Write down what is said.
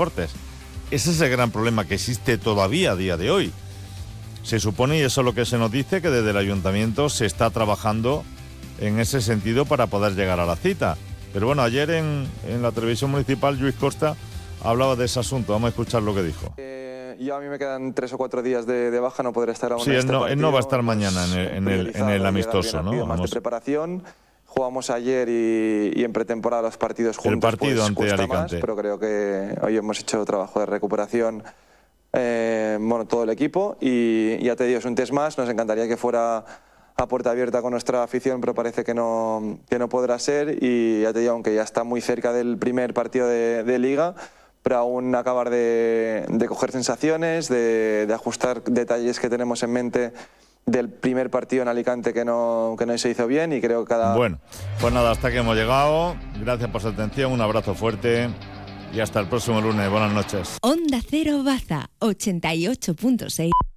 deportes. Ese es el gran problema que existe todavía a día de hoy. Se supone, y eso es lo que se nos dice, que desde el ayuntamiento se está trabajando en ese sentido para poder llegar a la cita. Pero bueno, ayer en la televisión municipal, Lluís Costa hablaba de ese asunto. Vamos a escuchar lo que dijo. Yo a mí me quedan 3 o 4 días de baja, no podré estar aún sí, en este partido. Él no va a estar mañana en el amistoso, ¿no? Más de preparación. Jugamos ayer y en pretemporada los partidos juntos. El partido pues, ante Alicante. Más, pero creo que hoy hemos hecho trabajo de recuperación, todo el equipo. Y ya te digo, es un test más. Nos encantaría que fuera a puerta abierta con nuestra afición, pero parece que no podrá ser. Y ya te digo, aunque ya está muy cerca del primer partido de Liga, pero aún acabar de coger sensaciones, de ajustar detalles que tenemos en mente del primer partido en Alicante que no se hizo bien, y creo que cada... Bueno, pues nada, hasta que hemos llegado. Gracias por su atención, un abrazo fuerte y hasta el próximo lunes. Buenas noches. Onda Cero Baza, 88.6.